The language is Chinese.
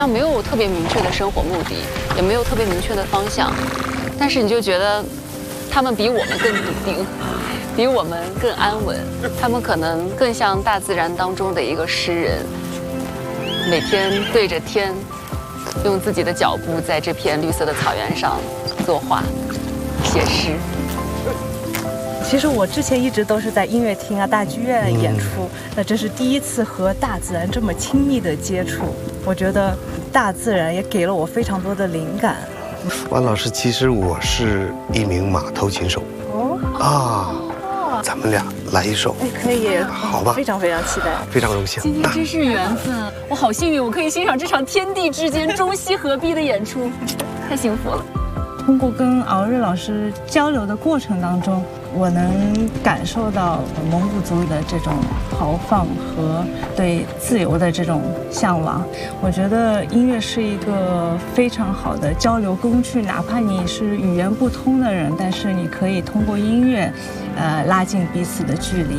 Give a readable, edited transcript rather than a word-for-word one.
没有特别明确的生活目的，也没有特别明确的方向，但是你就觉得他们比我们更笃定，比我们更安稳，他们可能更像大自然当中的一个诗人，每天对着天，用自己的脚步在这片绿色的草原上作画、写诗。 其实我之前一直都是在音乐厅啊、大剧院演出，那这是第一次和大自然这么亲密的接触。我觉得大自然也给了我非常多的灵感。 万老师，其实我是一名马头琴手。咱们俩来一首。 可以， 好吧， 非常非常期待， 非常荣幸。 今天真是缘分，我好幸运，我可以欣赏这场天地之间、中西合璧的演出，太幸福了。 通过跟敖瑞老师交流的过程当中，我能感受到蒙古族的这种豪放和对自由的这种向往。我觉得音乐是一个非常好的交流工具，哪怕你是语言不通的人，但是你可以通过音乐，拉近彼此的距离。